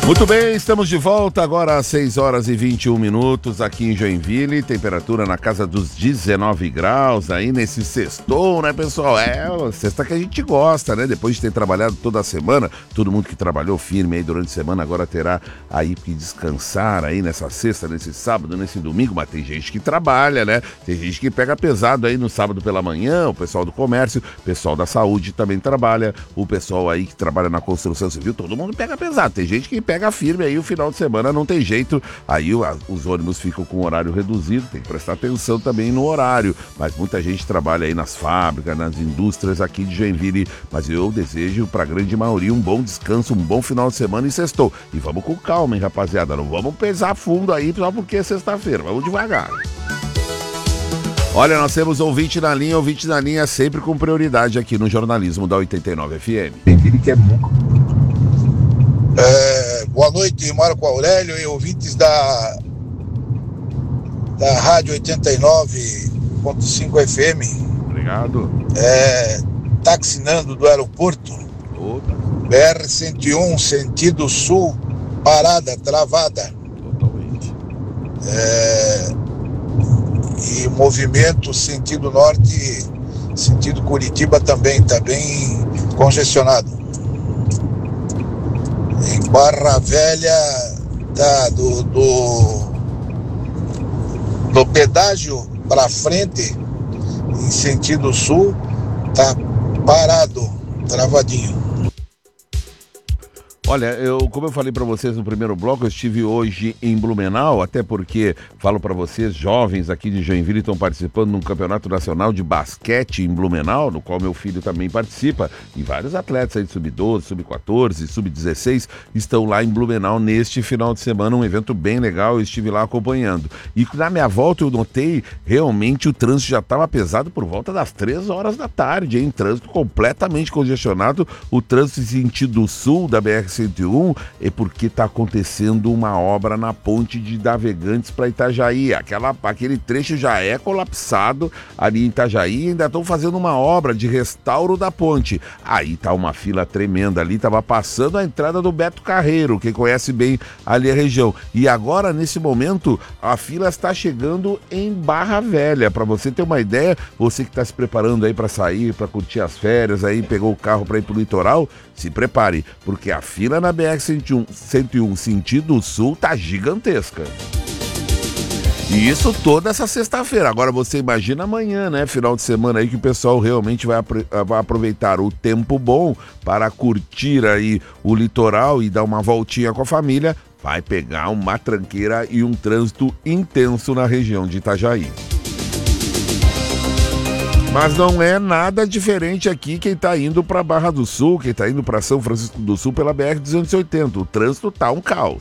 Muito bem, estamos de volta agora às 6 horas e 21 minutos aqui em Joinville, temperatura na casa dos 19 graus aí nesse sextou, né, pessoal? É, sexta que a gente gosta, né? Depois de ter trabalhado toda a semana, todo mundo que trabalhou firme aí durante a semana agora terá aí que descansar aí nessa sexta, nesse sábado, nesse domingo, mas tem gente que trabalha, né? Tem gente que pega pesado aí no sábado pela manhã, o pessoal do comércio, o pessoal da saúde também trabalha, o pessoal aí que trabalha na construção civil, todo mundo pega pesado, tem gente que pega firme aí o final de semana, não tem jeito, aí os ônibus ficam com o horário reduzido, tem que prestar atenção também no horário, mas muita gente trabalha aí nas fábricas, nas indústrias aqui de Joinville, mas eu desejo pra grande maioria um bom descanso, um bom final de semana e sextou. E vamos com calma, hein, rapaziada, não vamos pesar fundo aí só porque é sexta-feira, vamos devagar. Olha, nós temos ouvinte na linha sempre com prioridade aqui no jornalismo da 89 FM. Joinville que é muito... Boa noite, Marco Aurélio e ouvintes da Rádio 89.5 FM. Obrigado. Taxinando do aeroporto. BR-101, sentido sul, parada, travada. Totalmente. E movimento sentido norte, sentido Curitiba também, está bem congestionado. Em Barra Velha, do pedágio para frente, em sentido sul, tá parado, travadinho. Olha, como eu falei para vocês no primeiro bloco, eu estive hoje em Blumenau, até porque, falo para vocês, jovens aqui de Joinville estão participando de um campeonato nacional de basquete em Blumenau, no qual meu filho também participa, e vários atletas aí de sub-12, sub-14, sub-16 estão lá em Blumenau neste final de semana, um evento bem legal, eu estive lá acompanhando. E na minha volta eu notei, realmente o trânsito já estava pesado por volta das 3 horas da tarde, hein? Trânsito completamente congestionado, o trânsito em sentido sul da BR-101 é porque está acontecendo uma obra na ponte de Navegantes para Itajaí. Aquele trecho já é colapsado ali em Itajaí, ainda estão fazendo uma obra de restauro da ponte. Aí tá uma fila tremenda ali, estava passando a entrada do Beto Carreiro, quem conhece bem ali a região. E agora, nesse momento, a fila está chegando em Barra Velha. Para você ter uma ideia, você que está se preparando aí para sair, para curtir as férias, aí pegou o carro para ir para o litoral, se prepare, porque a fila na BR-101 sentido sul tá gigantesca. E isso toda essa sexta-feira. Agora você imagina amanhã, né? Final de semana aí que o pessoal realmente vai aproveitar o tempo bom para curtir aí o litoral e dar uma voltinha com a família. Vai pegar uma tranqueira e um trânsito intenso na região de Itajaí. Mas não é nada diferente aqui quem está indo para Barra do Sul, quem está indo para São Francisco do Sul pela BR-280. O trânsito tá um caos.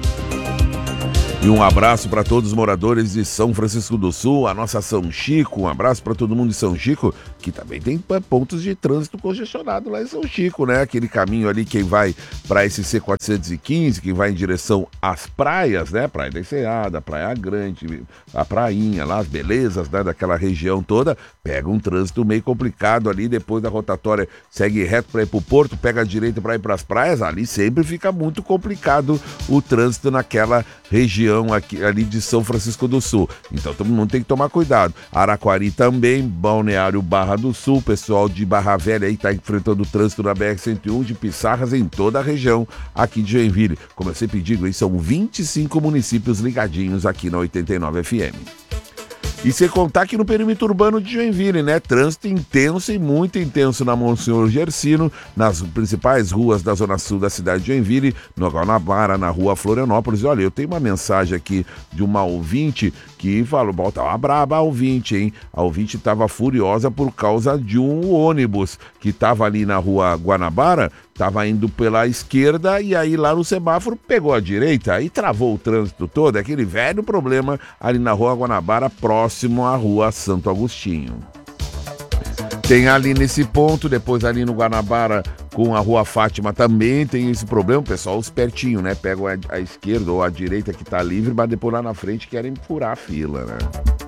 E um abraço para todos os moradores de São Francisco do Sul, a nossa São Chico, um abraço para todo mundo de São Chico, que também tem pontos de trânsito congestionado lá em São Chico, né? Aquele caminho ali, quem vai para esse C415, quem vai em direção às praias, né? Praia da Enseada, Praia Grande, a Prainha lá, as belezas, né? Daquela região toda, pega um trânsito meio complicado ali, depois da rotatória segue reto para ir pro porto, pega a direita para ir para as praias, ali sempre fica muito complicado o trânsito naquela região aqui, ali de São Francisco do Sul. Então todo mundo tem que tomar cuidado. Araquari também, Balneário Barra do Sul, pessoal de Barra Velha aí está enfrentando o trânsito na BR-101 de Pissarras em toda a região aqui de Joinville. Como eu sempre digo, aí são 25 municípios ligadinhos aqui na 89 FM. E sem contar que no perímetro urbano de Joinville, né? Trânsito intenso e muito intenso na Monsenhor Gersino, nas principais ruas da zona sul da cidade de Joinville, no Guanabara, na rua Florianópolis. E olha, eu tenho uma mensagem aqui de uma ouvinte que falou, tava braba a ouvinte, hein? A ouvinte estava furiosa por causa de um ônibus que estava ali na rua Guanabara, estava indo pela esquerda e aí lá no semáforo pegou a direita e travou o trânsito todo, aquele velho problema ali na rua Guanabara, próximo à rua Santo Agostinho. Tem ali nesse ponto, depois ali no Guanabara com a rua Fátima também tem esse problema, o pessoal espertinho, né? Pegam a esquerda ou a direita que tá livre, mas depois lá na frente querem furar a fila, né?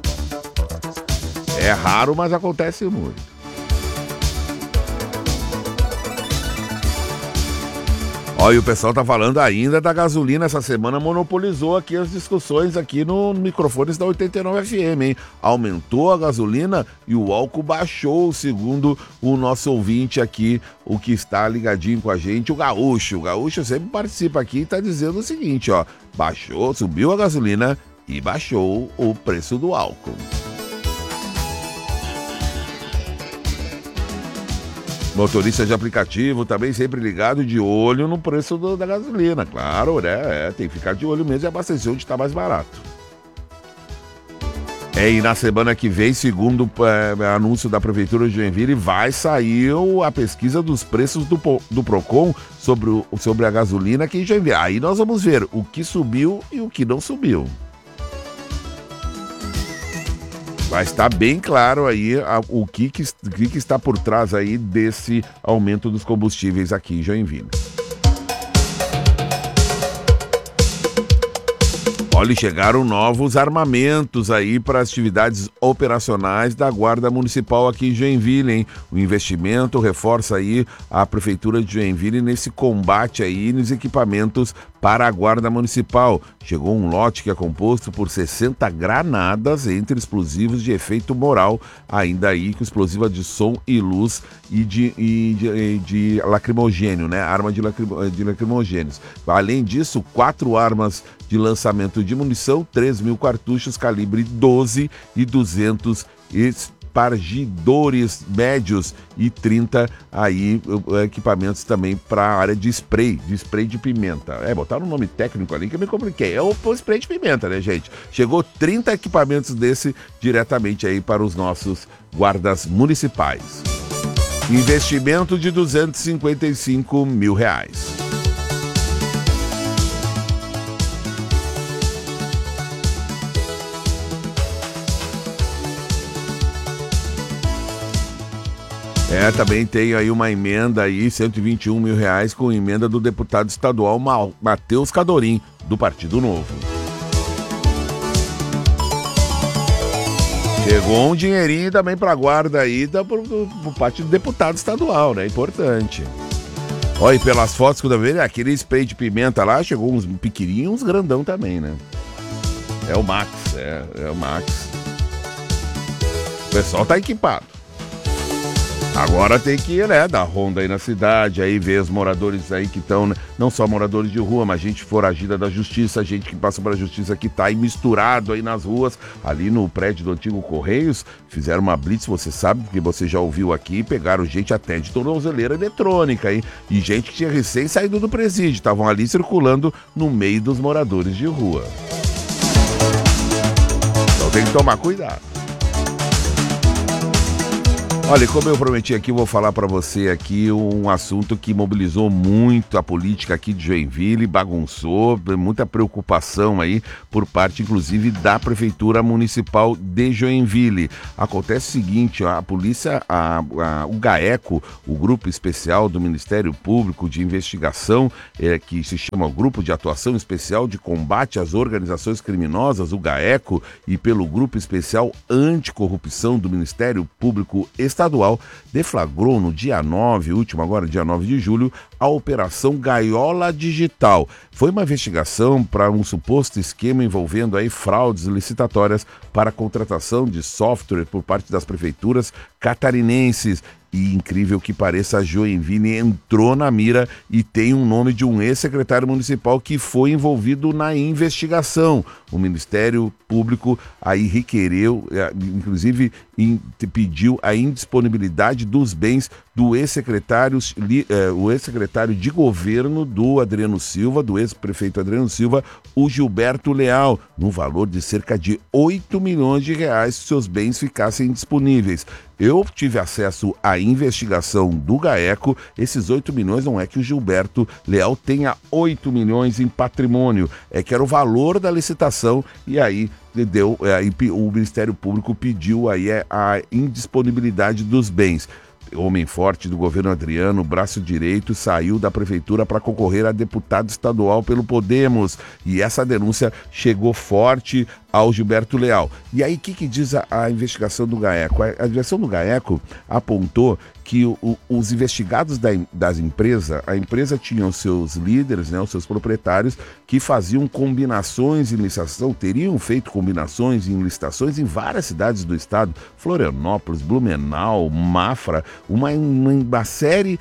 É raro, mas acontece muito. Olha, o pessoal tá falando ainda da gasolina. Essa semana monopolizou aqui as discussões aqui no microfones da 89 FM, hein? Aumentou a gasolina e o álcool baixou, segundo o nosso ouvinte aqui, o que está ligadinho com a gente, o Gaúcho. O Gaúcho sempre participa aqui e tá dizendo o seguinte, ó, baixou, subiu a gasolina e baixou o preço do álcool. Motorista de aplicativo também sempre ligado, de olho no preço da gasolina. Claro, né? Tem que ficar de olho mesmo e abastecer onde está mais barato. E na semana que vem, segundo anúncio da Prefeitura de Joinville, vai sair a pesquisa dos preços do Procon sobre a gasolina aqui em Joinville. Aí nós vamos ver o que subiu e o que não subiu. Vai estar bem claro aí o que está por trás aí desse aumento dos combustíveis aqui em Joinville. Olha, chegaram novos armamentos aí para as atividades operacionais da Guarda Municipal aqui em Joinville, hein? O investimento reforça aí a Prefeitura de Joinville nesse combate aí nos equipamentos para a Guarda Municipal. Chegou um lote que é composto por 60 granadas entre explosivos de efeito moral, ainda aí com explosiva de som e luz e de lacrimogênio, né? Arma de lacrimogênios. Além disso, 4 armas de lançamento de munição, 3.000 cartuchos calibre 12 e 200 espargidores médios e 30 aí equipamentos também para a área de spray de pimenta. Botaram um nome técnico ali que eu me compliquei. É o spray de pimenta, né, gente? Chegou 30 equipamentos desse diretamente aí para os nossos guardas municipais. Investimento de R$255 mil. Também tem aí uma emenda aí, R$121 mil, com emenda do deputado estadual Matheus Cadorim, do Partido Novo. Chegou um dinheirinho também pra guarda aí por parte do deputado estadual, né? Importante. Olha, e pelas fotos que eu tô vendo, aquele spray de pimenta lá, chegou uns pequenininhos, uns grandão também, né? É o Max, é o Max. O pessoal tá equipado. Agora tem que, né, dar ronda aí na cidade, aí ver os moradores aí que estão, né, não só moradores de rua, mas gente foragida da justiça, gente que passa pela justiça que tá aí misturado aí nas ruas, ali no prédio do antigo Correios, fizeram uma blitz, você sabe, porque você já ouviu aqui, pegaram gente até de tornozeleira eletrônica, hein, e gente que tinha recém saído do presídio, estavam ali circulando no meio dos moradores de rua. Então tem que tomar cuidado. Olha, como eu prometi aqui, eu vou falar para você aqui um assunto que mobilizou muito a política aqui de Joinville, bagunçou, muita preocupação aí por parte, inclusive, da Prefeitura Municipal de Joinville. Acontece o seguinte, a polícia, o GAECO, o Grupo Especial do Ministério Público de Investigação, que se chama Grupo de Atuação Especial de Combate às Organizações Criminosas, o GAECO, e pelo Grupo Especial Anticorrupção do Ministério Público Estadual, deflagrou no dia 9, agora dia 9 de julho, a Operação Gaiola Digital. Foi uma investigação para um suposto esquema envolvendo aí fraudes licitatórias para a contratação de software por parte das prefeituras catarinenses. E incrível que pareça, a Joinville entrou na mira e tem um nome de um ex-secretário municipal que foi envolvido na investigação. O Ministério Público aí requereu, inclusive pediu a indisponibilidade dos bens do ex-secretário de governo do Adriano Silva, do ex-prefeito Adriano Silva, o Gilberto Leal, no valor de cerca de R$8 milhões se seus bens ficassem disponíveis. Eu tive acesso à investigação do GAECO. Esses 8 milhões não é que o Gilberto Leal tenha 8 milhões em patrimônio, é que era o valor da licitação e aí o Ministério Público pediu aí a indisponibilidade dos bens. Homem forte do governo Adriano, braço direito, saiu da prefeitura para concorrer a deputado estadual pelo Podemos. E essa denúncia chegou forte ao Gilberto Leal. E aí, o que diz a investigação do GAECO? A investigação do GAECO apontou que os investigados das empresas, a empresa tinha os seus líderes, né, os seus proprietários, que faziam combinações em licitação, teriam feito combinações em licitações em várias cidades do estado, Florianópolis, Blumenau, Mafra, uma série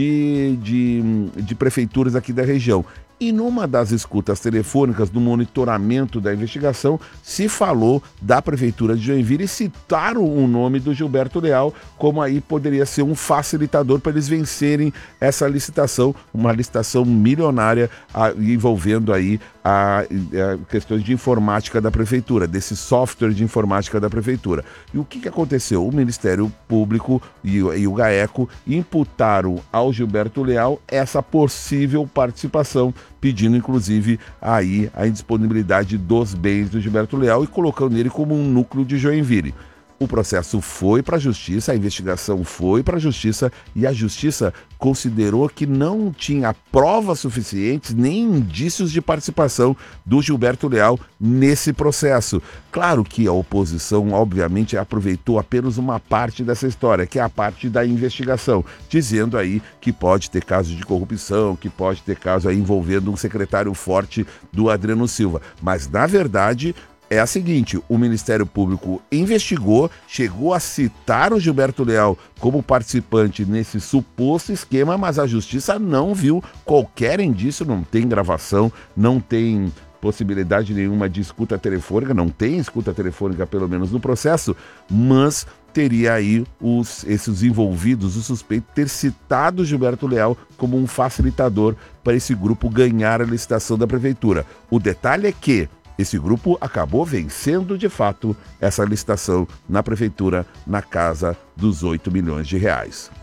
de prefeituras aqui da região. E numa das escutas telefônicas, no monitoramento da investigação, se falou da Prefeitura de Joinville e citaram o nome do Gilberto Leal como aí poderia ser um facilitador para eles vencerem essa licitação, uma licitação milionária envolvendo aí questões de informática da Prefeitura, desse software de informática da Prefeitura. E o que aconteceu? O Ministério Público e o GAECO imputaram ao Gilberto Leal essa possível participação, pedindo inclusive aí a indisponibilidade dos bens do Gilberto Leal e colocando ele como um núcleo de Joinville. O processo foi para a Justiça, a investigação foi para a Justiça e a Justiça considerou que não tinha provas suficientes nem indícios de participação do Gilberto Leal nesse processo. Claro que a oposição, obviamente, aproveitou apenas uma parte dessa história, que é a parte da investigação, dizendo aí que pode ter caso de corrupção, que pode ter caso aí envolvendo um secretário forte do Adriano Silva. Mas, na verdade, é a seguinte: o Ministério Público investigou, chegou a citar o Gilberto Leal como participante nesse suposto esquema, mas a Justiça não viu qualquer indício, não tem gravação, não tem possibilidade nenhuma de escuta telefônica, não tem escuta telefônica pelo menos no processo, mas teria aí esses envolvidos, o suspeito, ter citado o Gilberto Leal como um facilitador para esse grupo ganhar a licitação da Prefeitura. O detalhe é que esse grupo acabou vencendo, de fato, essa licitação na Prefeitura na casa dos 8 milhões de reais.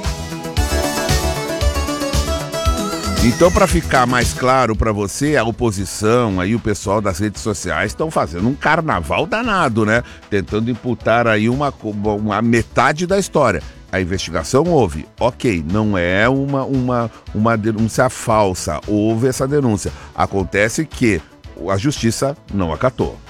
Então, para ficar mais claro para você, a oposição, aí o pessoal das redes sociais estão fazendo um carnaval danado, né? Tentando imputar aí uma metade da história. A investigação houve, ok, não é uma denúncia falsa, houve essa denúncia. Acontece que a Justiça não acatou.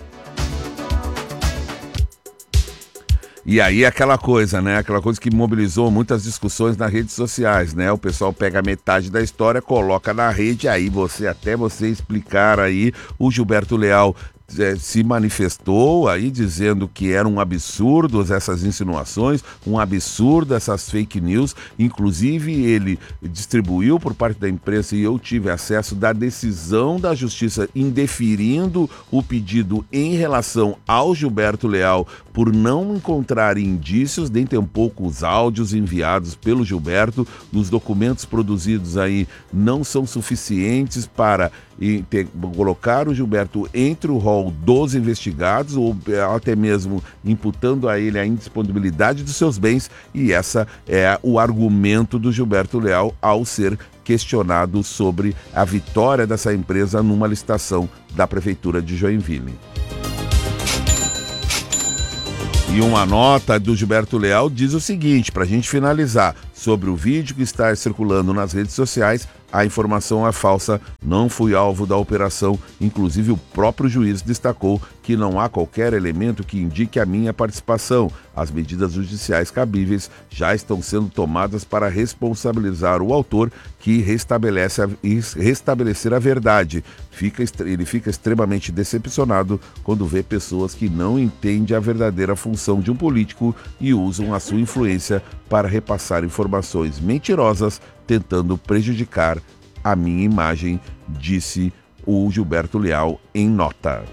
E aí aquela coisa, né? Aquela coisa que mobilizou muitas discussões nas redes sociais, né? O pessoal pega metade da história, coloca na rede, aí até você explicar aí, o Gilberto Leal se manifestou aí dizendo que eram um absurdo essas insinuações, um absurdo essas fake news. Inclusive ele distribuiu por parte da imprensa, e eu tive acesso, da decisão da Justiça indeferindo o pedido em relação ao Gilberto Leal por não encontrar indícios, nem tampouco os áudios enviados pelo Gilberto. Os documentos produzidos aí não são suficientes para colocar o Gilberto entre o rol dos investigados, ou até mesmo imputando a ele a indisponibilidade dos seus bens, e essa é o argumento do Gilberto Leal ao ser questionado sobre a vitória dessa empresa numa licitação da Prefeitura de Joinville. E uma nota do Gilberto Leal diz o seguinte, para a gente finalizar: sobre o vídeo que está circulando nas redes sociais, a informação é falsa, não fui alvo da operação. Inclusive, o próprio juiz destacou que não há qualquer elemento que indique a minha participação. As medidas judiciais cabíveis já estão sendo tomadas para responsabilizar o autor, que restabelecer a verdade. Ele fica extremamente decepcionado quando vê pessoas que não entendem a verdadeira função de um político e usam a sua influência para repassar informações mentirosas, tentando prejudicar a minha imagem, disse o Gilberto Leal em nota.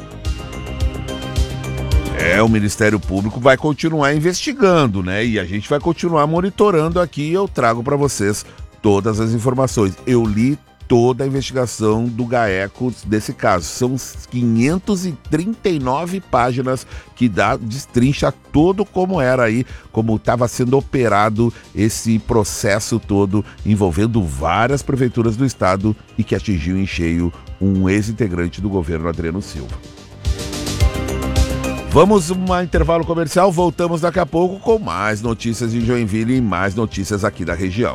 O Ministério Público vai continuar investigando, né? E a gente vai continuar monitorando aqui, e eu trago para vocês todas as informações. Eu li toda a investigação do GAECO desse caso. São 539 páginas que destrincha todo como era aí, como estava sendo operado esse processo todo envolvendo várias prefeituras do estado e que atingiu em cheio um ex-integrante do governo, Adriano Silva. Vamos um intervalo comercial, voltamos daqui a pouco com mais notícias de Joinville e mais notícias aqui da região.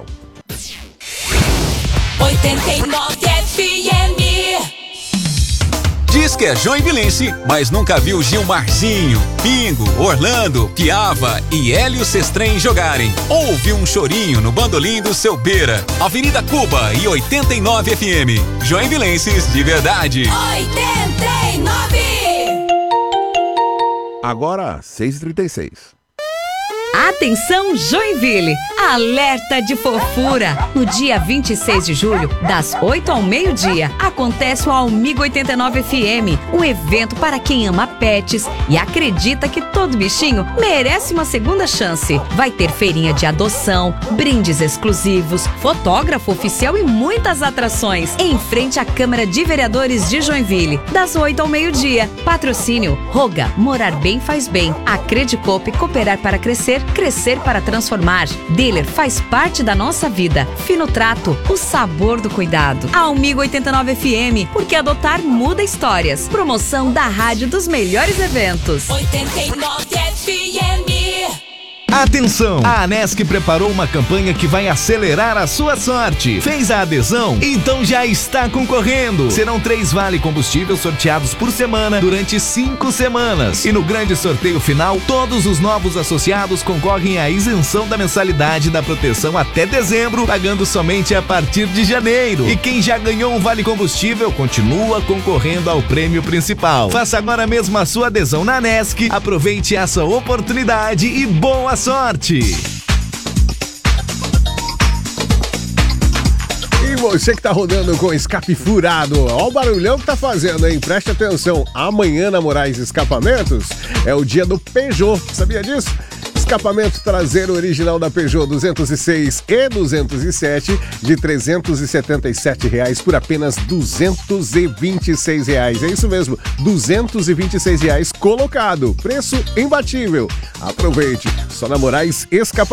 89 FM. Diz que é joinvilense, mas nunca viu Gilmarzinho, Pingo, Orlando, Piava e Hélio Sestrem jogarem. Ouve um chorinho no bandolim do seu Beira. Avenida Cuba e 89 FM. Joinvilenses de verdade. 89. Agora, 6h36. Atenção Joinville, alerta de fofura. No dia 26 de julho, das 8 ao meio-dia, acontece o Almigo 89 FM, um evento para quem ama pets e acredita que todo bichinho merece uma segunda chance. Vai ter feirinha de adoção, brindes exclusivos, fotógrafo oficial e muitas atrações em frente à Câmara de Vereadores de Joinville, das 8 ao meio-dia. Patrocínio Roga, morar bem faz bem. Acredicope, cooperar para crescer, crescer para transformar. Dealer faz parte da nossa vida. Fino Trato, o sabor do cuidado. Almigo 89 FM, porque adotar muda histórias. Promoção da rádio dos melhores eventos. 89 FM. Atenção! A Anesc preparou uma campanha que vai acelerar a sua sorte. Fez a adesão? Então já está concorrendo. Serão 3 vale combustível sorteados por semana durante 5 semanas. E no grande sorteio final, todos os novos associados concorrem à isenção da mensalidade da proteção até dezembro, pagando somente a partir de janeiro. E quem já ganhou um vale combustível continua concorrendo ao prêmio principal. Faça agora mesmo a sua adesão na Anesc, aproveite essa oportunidade e boa sorte! E você que tá rodando com escape furado, ó o barulhão que tá fazendo, hein? Preste atenção, amanhã na Moraes Escapamentos é o dia do Peugeot, sabia disso? Escapamento traseiro original da Peugeot 206 e 207 de R$ 377 por apenas R$ 226. É isso mesmo, R$ 226 colocado. Preço imbatível. Aproveite, só na Moraes Escapamentos.